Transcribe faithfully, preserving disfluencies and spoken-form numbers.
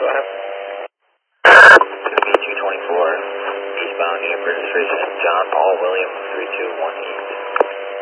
Go ahead. two twenty-four, eastbound Amber registration, John Paul William three two one eight.